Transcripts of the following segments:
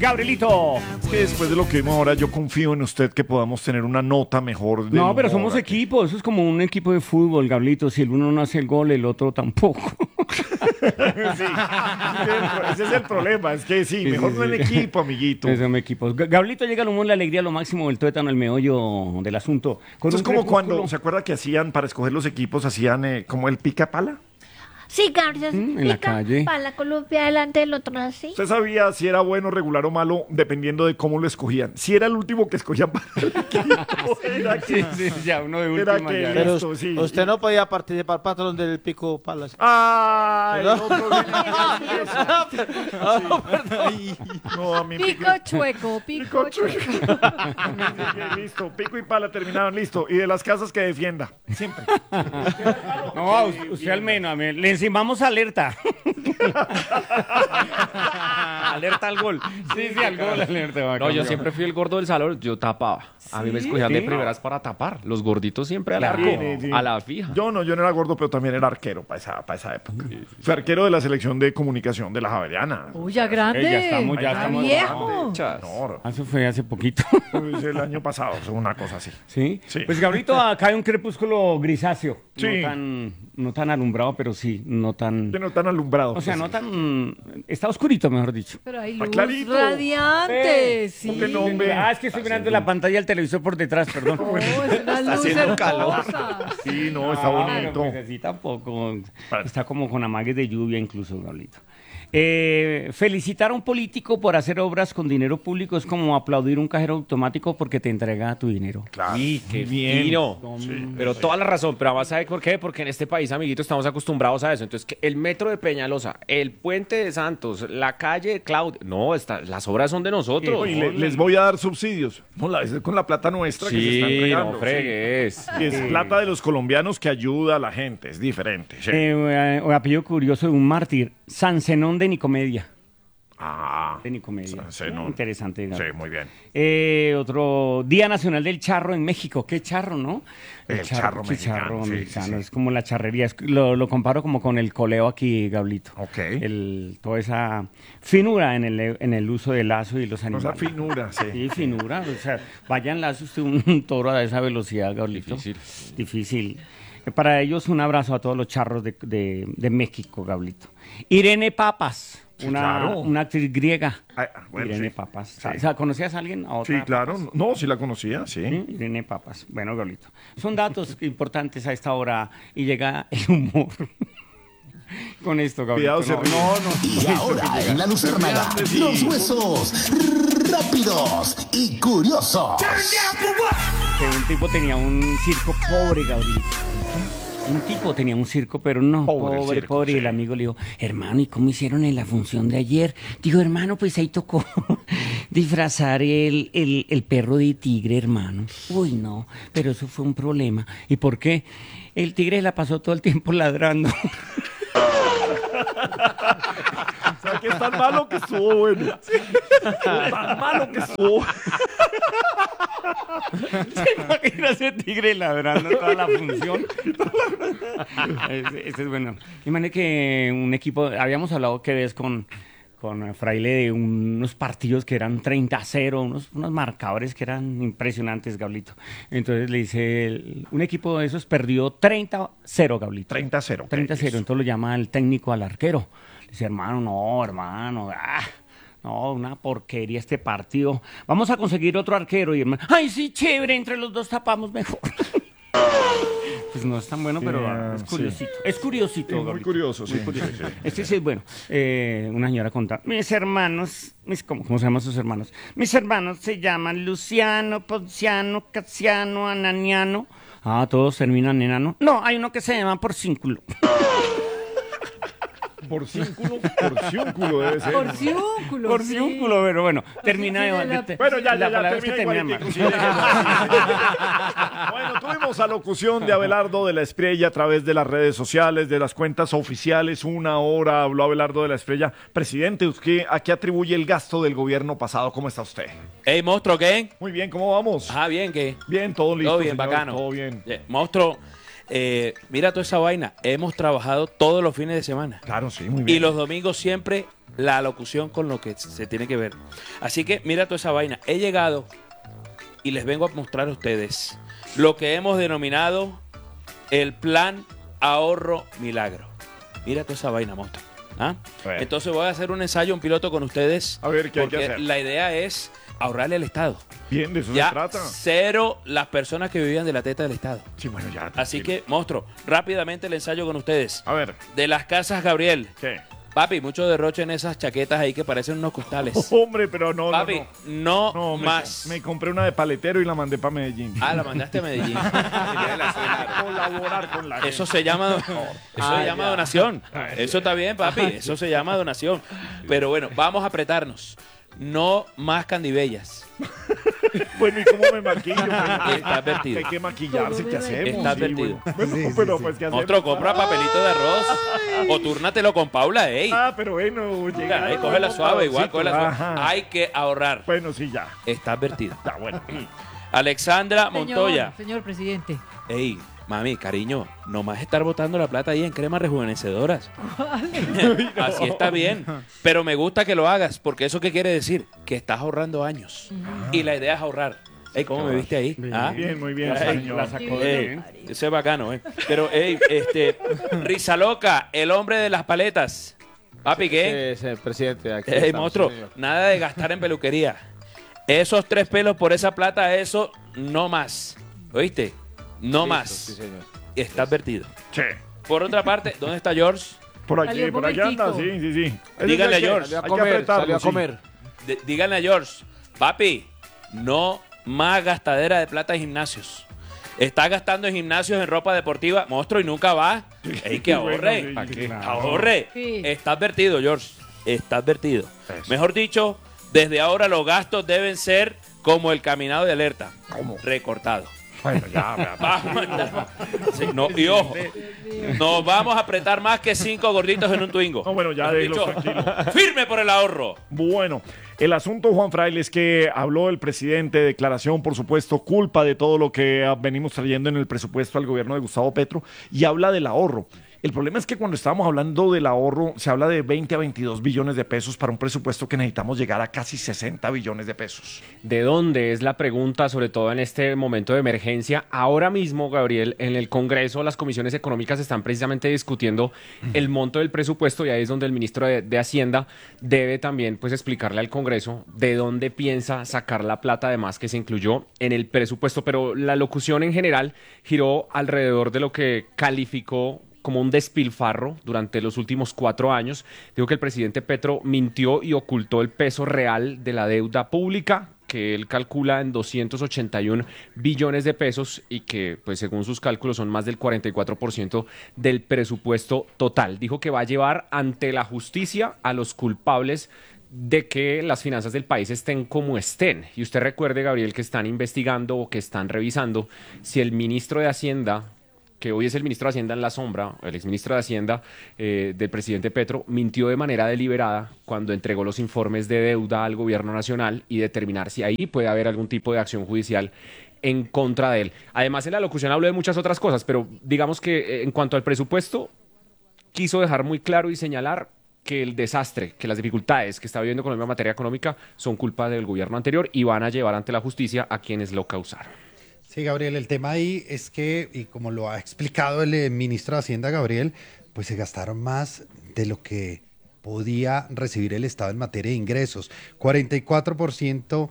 Gabrielito. Es que después de lo que vimos ahora, yo confío en usted que podamos tener una nota mejor. No, pero somos equipo, eso es como un equipo de fútbol, Gabrielito. Si el uno no hace el gol, el otro tampoco. Sí, ese es el problema, es que sí, mejor no en equipo, amiguito. Son equipos. Gabrielito llega al humor, la alegría, lo máximo, el tuétano, el meollo del asunto. Esto es como cuando, ¿se acuerda que hacían, para escoger los equipos, hacían como el pica pala? Sí, García, en la calle. para la columpia delante del otro así. Usted sabía si era bueno, regular o malo, dependiendo de cómo lo escogían. Si era el último que escogían para el equipo, era que... Sí, ya, uno de Era última que ya. Pero listo, sí. usted no podía participar, patrón, del pico palas. ¡Ah! El ¿Verdad? otro viene No, a mí Pico chueco, pico chueco. Listo, pico y pala terminaron, listo. Y de las casas que defienda, siempre. No, usted al menos, le encimamos alerta. Alerta al gol. Sí, al gol, alerta. No, yo siempre fui el gordo del salón, yo tapaba. A mí me escogían de primeras para tapar. Los gorditos siempre al arco, Sí. a la fija. Yo no era gordo, pero también era arquero para esa época. Fui arquero de la selección de comunicación de la Javeriana. Uy, ya grande. Ya estamos. Viejo. No, Eso fue hace poquito. es el año pasado, es una cosa así. ¿Sí? Sí. Pues Gabrielito, acá hay un crepúsculo grisáceo. Sí. No tan alumbrado, pero sí, no tan... Que no tan alumbrado. O sea, no tan... Está oscurito, mejor dicho. Pero hay Está luz clarito. radiante, sí. ¿Cómo que no, hombre? Ah, es que estoy mirando la pantalla del televisor por detrás, perdón. Oh, es una luz haciendo calor. hermosa. Sí, no, está bonito. Pues así tampoco. Vale. Está como con amagues de lluvia incluso, Gabrielito. Felicitar a un político por hacer obras con dinero público es como aplaudir un cajero automático porque te entrega tu dinero. Claro. Sí, qué bien. fino. Pero toda la razón. Pero además, ¿sabe por qué? Porque en este país, amiguito, estamos acostumbrados a eso. Entonces, que el metro de Peñalosa, el puente de Santos, la calle de Claudia... No, las obras son de nosotros. Y les voy a dar subsidios. No, es con la plata nuestra que se está Sí, entregando. no fregues. Sí. Y es plata de los colombianos que ayuda a la gente, es diferente. Sí. Apellido curioso de un mártir, San Zenón de Nicomedia. Ah, De Nicomedia. San Zenón. Interesante. sí, Gabriel. muy bien. Otro Día Nacional del Charro en México. ¿Qué charro, no? El charro sí, mexicano, charro sí, mexicano. sí, sí. Es como la charrería. Lo comparo como con el coleo aquí, Gablito. Ok. Toda esa finura en el uso del lazo y los animales. Esa finura, sí. Sí, finura. O sea, vaya en lazo usted un toro a esa velocidad, Gablito. Difícil. Para ellos, un abrazo a todos los charros de México, Gablito. Irene Papas. Sí, claro. Una actriz griega. Bueno, Irene sí. Papas. Sí. O sea, ¿conocías a alguien? ¿A otra Sí, claro. Papas? No, sí la conocía, sí. Sí, Irene Papas. Bueno, Gablito. Son datos importantes a esta hora y llega el humor. Con esto, Gablito. Cuidado, No. Y ahora en la Lucernaga, los huesos rápidos y curiosos. Que un tipo tenía un circo pobre, Gablito. Un tipo tenía un circo, pero no, Pobre circo, pobre. Y sí. el amigo le dijo, hermano, ¿y cómo hicieron en la función de ayer? Dijo, hermano, pues ahí tocó disfrazar el perro de tigre, hermano. Uy, no, pero eso fue un problema. ¿Y por qué? El tigre la pasó todo el tiempo ladrando. O sea, que es tan malo que estuvo bueno. Tan malo que estuvo. ¿Se imagina ese tigre ladrando toda la función? Ese es bueno. Imagínate que un equipo, habíamos hablado que ves con Fraile de unos partidos que eran 30-0, unos marcadores que eran impresionantes, Gablito. Entonces le dice, un equipo de esos perdió 30-0, Gablito. 30-0. 30-0, entonces lo llama el técnico al arquero. Le dice, hermano, no, una porquería este partido. Vamos a conseguir otro arquero. Y hermano, ay, sí, chévere, entre los dos tapamos mejor. Pues no es tan bueno, pero es curiosito. Sí. Es curiosito, Sí, muy Gabriel. curioso, sí. Muy curioso. Sí, sí. Este sí es bueno. Una señora contaba, mis hermanos, ¿cómo se llaman sus hermanos? Mis hermanos se llaman Luciano, Ponciano, Casiano, Ananiano. Ah, todos terminan en ano. No, hay uno que se llama Porcínculo. Porciúnculo debe ser. Porciúnculo. Porciúnculo, pero bueno, termina de... Bueno, ya, la palabra es que termina termina igualitico, sí. Bueno, tuvimos alocución de Abelardo de la Espriella a través de las redes sociales, de las cuentas oficiales. 1 hora habló Abelardo de la Espriella. Presidente, ¿usted a qué atribuye el gasto del gobierno pasado? ¿Cómo está usted? Ey, monstruo, ¿qué? Muy bien, ¿cómo vamos? Ajá, bien, ¿qué? Bien, todo listo, Todo bien, señor, bacano. todo bien. Monstruo, mira toda esa vaina. Hemos trabajado todos los fines de semana. Claro, sí, muy bien. Y los domingos siempre la alocución con lo que se tiene que ver. Así que mira toda esa vaina. He llegado y les vengo a mostrar a ustedes lo que hemos denominado el plan ahorro milagro. Mira toda esa vaina, monstruo. ¿Ah? Bueno. Entonces voy a hacer un ensayo, un piloto con ustedes. A ver, ¿qué hay que porque hacer? la idea es ahorrarle al Estado. Bien, de eso Ya se trata. cero las personas que vivían de la teta del Estado. Sí, bueno, ya. Así tranquilo. que, monstruo, rápidamente el ensayo con ustedes. A ver, De las casas Gabriel. ¿qué? Papi, mucho derroche en esas chaquetas ahí que parecen unos costales. Hombre, pero no, Papi, no. no, No, más. me compré una de paletero y la mandé para Medellín. Ah, la mandaste a Medellín. Colaborar con la Eso se llama, donación. Eso está bien, papi. Eso se llama donación. Pero bueno, vamos a apretarnos. No más candibellas. Bueno, ¿y cómo me maquillo? Está advertido. Hay que maquillarse, ¿qué hacemos? Está Sí, advertido. bueno, pero pues, ¿qué hacemos? Monstruo, compra papelito de arroz. O túrnatelo con Paula, ey. Ah, pero bueno, llega. Ahí, cógela suave, igual, cógela suave. Ajá. Hay que ahorrar. Bueno, sí, ya. Está advertido. Está bueno. Alexandra Montoya. Señor presidente. Ey, mami, cariño, nomás estar botando la plata ahí en cremas rejuvenecedoras. Así está bien. Pero me gusta que lo hagas, porque ¿eso qué quiere decir? Que estás ahorrando años. Y la idea es ahorrar. Ey, ¿cómo me viste ahí? ¿Ah? Bien, muy bien, Ey, señor. la sacó Ey, bien. ese es bacano, Pero, ey, Risa Loca, el hombre de las paletas. Papi, ¿qué? Sí, presidente. Aquí Ey, estamos, monstruo, señor. nada de gastar en peluquería. Esos 3 pelos por esa plata, eso no más. ¿Oíste? No Listo, más. Sí, señor. Está advertido. Che, Por otra parte, ¿dónde está George? por Salió aquí, un por aquí anda, momentico. sí. Dígale a Hay que- George. Salió a hay que comer, apretarlo, salió a sí. comer. Díganle a George, papi, no más gastadera de plata en gimnasios. Está gastando en gimnasios en ropa deportiva, monstruo, y nunca va. Ey, que ahorre. Bueno, sí, claro. Ahorre. Sí. Está advertido, George. Está advertido. Mejor dicho, desde ahora los gastos deben ser como el caminado de alerta. ¿Cómo? Recortado. Bueno, ya. Vamos, sí, no, y ojo, nos vamos a apretar más que 5 gorditos en un Twingo. No, bueno, ya Mejor déjelo dicho, tranquilo. firme por el ahorro. Bueno, el asunto, Juan Fraile, es que habló el presidente, declaración, por supuesto, culpa de todo lo que venimos trayendo en el presupuesto al gobierno de Gustavo Petro, y habla del ahorro. El problema es que cuando estábamos hablando del ahorro, se habla de 20 a 22 billones de pesos para un presupuesto que necesitamos llegar a casi 60 billones de pesos. ¿De dónde es la pregunta, sobre todo en este momento de emergencia? Ahora mismo, Gabriel, en el Congreso las comisiones económicas están precisamente discutiendo el monto del presupuesto y ahí es donde el ministro de Hacienda debe también pues explicarle al Congreso de dónde piensa sacar la plata además que se incluyó en el presupuesto. Pero la locución en general giró alrededor de lo que calificó como un despilfarro durante los últimos 4 años. Dijo que el presidente Petro mintió y ocultó el peso real de la deuda pública, que él calcula en 281 billones de pesos y que, pues según sus cálculos, son más del 44% del presupuesto total. Dijo que va a llevar ante la justicia a los culpables de que las finanzas del país estén como estén. Y usted recuerde, Gabriel, que están investigando o que están revisando si el ministro de Hacienda, que hoy es el ministro de Hacienda en la sombra, el exministro de Hacienda del presidente Petro, mintió de manera deliberada cuando entregó los informes de deuda al gobierno nacional y determinar si ahí puede haber algún tipo de acción judicial en contra de él. Además, en la locución habló de muchas otras cosas, pero digamos que en cuanto al presupuesto, quiso dejar muy claro y señalar que el desastre, que las dificultades que está viviendo Colombia en materia económica son culpa del gobierno anterior y van a llevar ante la justicia a quienes lo causaron. Sí, Gabriel, el tema ahí es que, y como lo ha explicado el ministro de Hacienda, Gabriel, pues se gastaron más de lo que podía recibir el Estado en materia de ingresos. 44%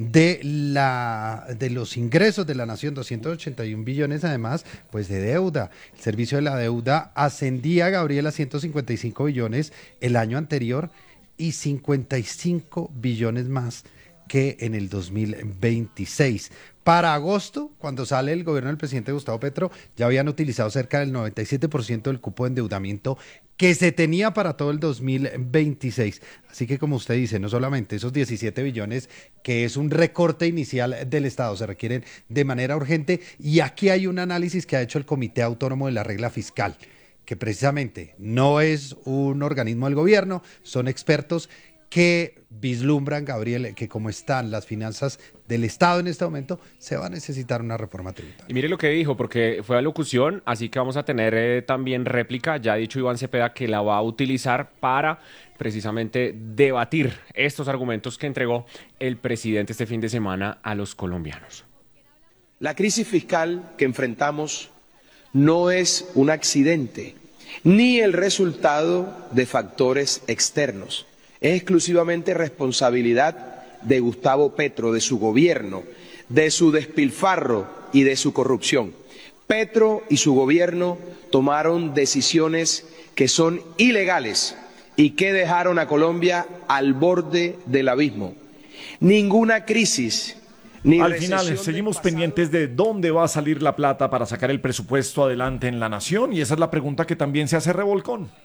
de los ingresos de la nación, 281 billones además, pues de deuda. El servicio de la deuda ascendía, Gabriel, a 155 billones el año anterior y 55 billones más que en el 2026. Para agosto, cuando sale el gobierno del presidente Gustavo Petro, ya habían utilizado cerca del 97% del cupo de endeudamiento que se tenía para todo el 2026. Así que, como usted dice, no solamente esos 17 billones, que es un recorte inicial del Estado, se requieren de manera urgente. Y aquí hay un análisis que ha hecho el Comité Autónomo de la Regla Fiscal, que precisamente no es un organismo del gobierno, son expertos que vislumbran, Gabriel, que como están las finanzas del Estado en este momento, se va a necesitar una reforma tributaria. Y mire lo que dijo, porque fue alocución, así que vamos a tener también réplica. Ya ha dicho Iván Cepeda que la va a utilizar para precisamente debatir estos argumentos que entregó el presidente este fin de semana a los colombianos. La crisis fiscal que enfrentamos no es un accidente, ni el resultado de factores externos. Es exclusivamente responsabilidad de Gustavo Petro, de su gobierno, de su despilfarro y de su corrupción. Petro y su gobierno tomaron decisiones que son ilegales y que dejaron a Colombia al borde del abismo. Ninguna crisis ni Al recesión final, del seguimos pasado. pendientes de dónde va a salir la plata para sacar el presupuesto adelante en la nación, y esa es la pregunta que también se hace Revolcón.